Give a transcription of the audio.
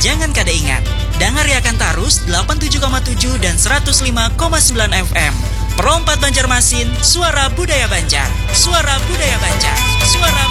Jangan kada ingat, dangariakan tarus 87,7 dan 105,9 FM. Perompat Banjarmasin, suara budaya Banjar. Suara budaya Banjar. Suara